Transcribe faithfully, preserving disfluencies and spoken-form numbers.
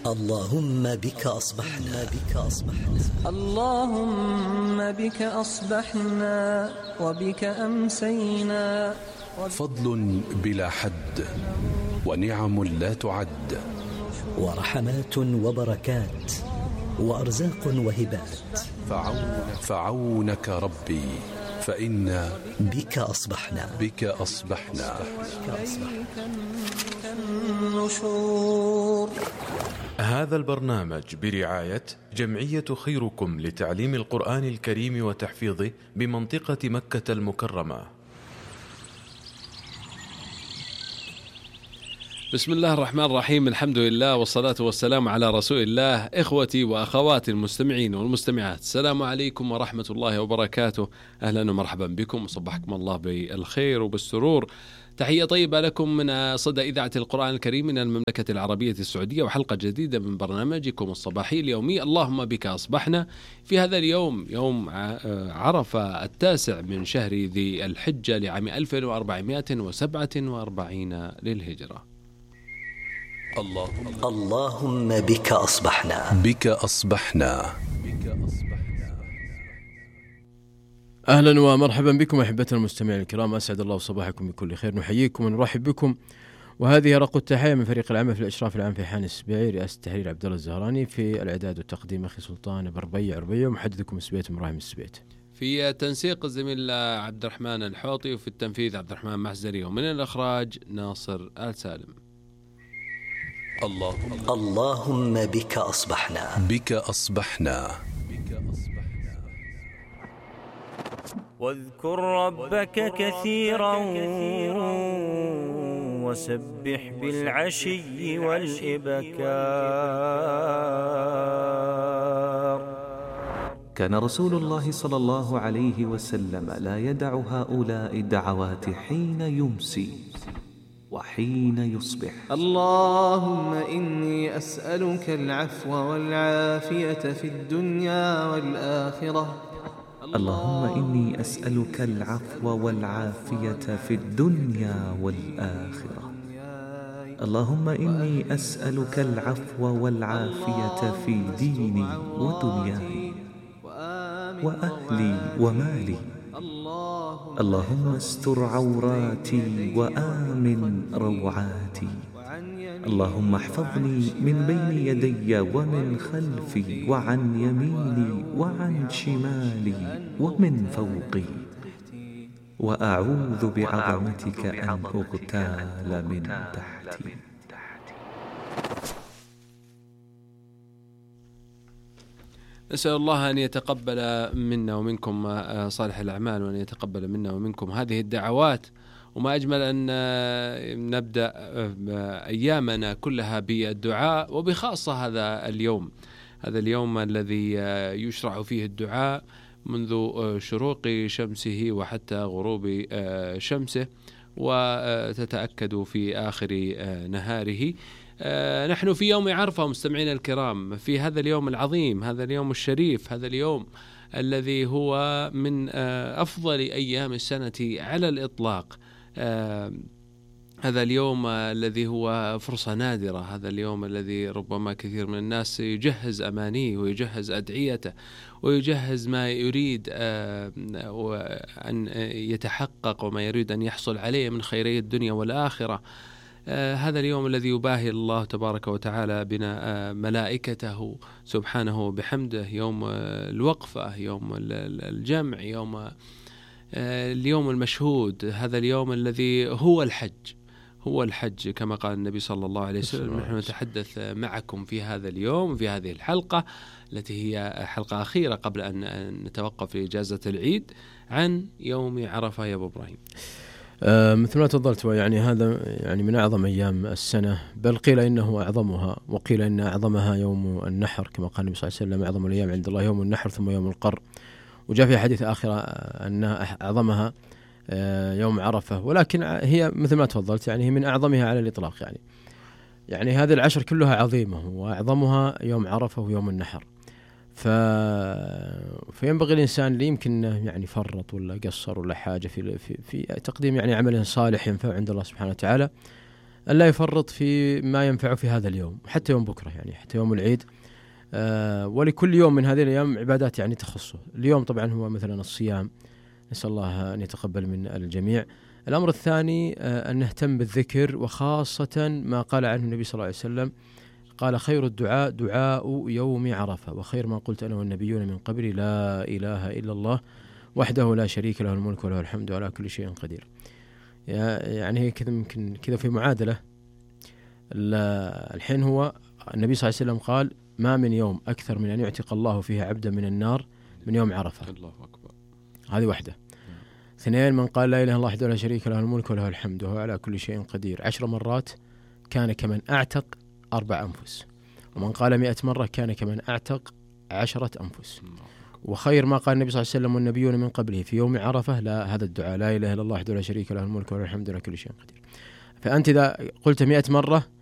اللهم بك أصبحنا بك أصبحنا اللهم بك أصبحنا وبك أمسينا. فضل بلا حد ونعم لا تعد، ورحمات وبركات وأرزاق وهبات. فعونك, فعونك ربي فإنا بك أصبحنا بك أصبحنا, بك أصبحنا. النشور. هذا البرنامج برعاية جمعية خيركم لتعليم القرآن الكريم وتحفيظه بمنطقة مكة المكرمة. بسم الله الرحمن الرحيم، الحمد لله والصلاة والسلام على رسول الله. إخوتي وأخواتي المستمعين والمستمعات، السلام عليكم ورحمة الله وبركاته. أهلا ومرحبا بكم، وصبحكم الله بالخير وبالسرور. تحية طيبة لكم من صدى إذاعة القرآن الكريم من المملكة العربية السعودية، وحلقة جديدة من برنامجكم الصباحي اليومي اللهم بك أصبحنا. في هذا اليوم يوم عرفة التاسع من شهر ذي الحجة لعام ألف وأربعمائة وسبعة وأربعين للهجرة. اللهم, اللهم بك أصبحنا بك أصبحنا. أهلا ومرحبا بكم أحبتنا المستمعين الكرام، أسعد الله صباحكم بكل خير. نحييكم ونرحب بكم، وهذه رق التحية من فريق العمل في الإشراف العام في حان السبيعي، رئاسة التحرير عبد الله الزهراني، في الإعداد والتقديم أخي سلطان بربيع عربية، ومحدثكم السبيت إبراهيم السبيت، في تنسيق الزميل عبد الرحمن الحوطي، وفي التنفيذ عبد الرحمن محزري، ومن الإخراج ناصر آل سالم. اللهم, اللهم بك أصبحنا بك أصبحنا. واذكر ربك كثيرا وسبح بالعشي والإبكار. كان رسول الله صلى الله عليه وسلم لا يدع هؤلاء الدعوات حين يمسي وحين يصبح. اللهم إني أسألك العفو والعافية في الدنيا والآخرة. اللهم إني أسألك العفو والعافية في الدنيا والآخرة. اللهم إني أسألك العفو والعافية في ديني ودنياي وأهلي ومالي. اللهم استر عوراتي وآمن روعاتي. اللهم احفظني من بين يدي ومن خلفي وعن يميني وعن شمالي ومن فوقي، وأعوذ بعظمتك أن أغتال من تحتي. نسأل الله أن يتقبل منا ومنكم صالح الأعمال، وأن يتقبل منا ومنكم هذه الدعوات. وما أجمل أن نبدأ أيامنا كلها بالدعاء، وبخاصة هذا اليوم هذا اليوم الذي يشرع فيه الدعاء منذ شروق شمسه وحتى غروب شمسه، وتتأكد في آخر نهاره. نحن في يوم عرفة مستمعين الكرام، في هذا اليوم العظيم، هذا اليوم الشريف، هذا اليوم الذي هو من أفضل أيام السنة على الإطلاق. آه هذا اليوم الذي هو فرصة نادرة، هذا اليوم الذي ربما كثير من الناس يجهز أمانيه ويجهز أدعيته ويجهز ما يريد آه أن يتحقق وما يريد أن يحصل عليه من خيري الدنيا والآخرة. آه هذا اليوم الذي يباهي الله تبارك وتعالى بنا آه ملائكته سبحانه وبحمده، يوم الوقفة، يوم الجمع، يوم اليوم المشهود، هذا اليوم الذي هو الحج هو الحج كما قال النبي صلى الله عليه وسلم. نحن نتحدث معكم في هذا اليوم في هذه الحلقة التي هي حلقة أخيرة قبل أن نتوقف في إجازة العيد عن يوم عرفة. يا أبو إبراهيم، آه مثل ما تفضلت، يعني هذا يعني من أعظم أيام السنة، بل قيل إنه أعظمها، وقيل إن أعظمها يوم النحر كما قال النبي صلى الله عليه وسلم: أعظم الأيام عند الله يوم النحر ثم يوم القر. وجاء في حديث آخر أن أعظمها يوم عرفة، ولكن هي مثل ما تفضلت يعني هي من أعظمها على الإطلاق. يعني يعني هذه العشر كلها عظيمة، وأعظمها يوم عرفة ويوم النحر. ف... فينبغي الإنسان اللي يمكن يعني فرط ولا قصر ولا حاجة في في, في تقديم يعني عمل صالح ينفع عند الله سبحانه وتعالى أن لا يفرط في ما ينفعه في هذا اليوم، حتى يوم بكرة يعني حتى يوم العيد. آه ولكل يوم من هذه الأيام عبادات يعني تخصه. اليوم طبعا هو مثلا الصيام، نسأل الله أن يتقبل من الجميع. الأمر الثاني آه أن نهتم بالذكر، وخاصة ما قال عنه النبي صلى الله عليه وسلم، قال خير الدعاء دعاء يوم عرفة، وخير ما قلت أنا والنبيون من قبلي لا إله إلا الله وحده لا شريك له الملك وله الحمد على كل شيء قدير. يعني هي كذا يمكن كذا في معادلة. الحين هو النبي صلى الله عليه وسلم قال ما من يوم أكثر من أن يعتق الله فيه عبدا من النار من يوم عرفة. الله أكبر. هذه واحدة. اثنين، من قال لا إله إلا الله وحده لا شريك له الملك وله الحمد وهو على كل شيء قدير عشر مرات كان كمن أعتق أربع أنفس. ومن قال مئة مرة كان كمن أعتق عشرة أنفس. وخير ما قال النبي صلى الله عليه وسلم والنبيون من قبله في يوم عرفة لا هذا الدعاء لا إله إلا الله وحده لا شريك له الملك وله الحمد ولا كل شيء قدير. فأنت إذا قلت مئة مرة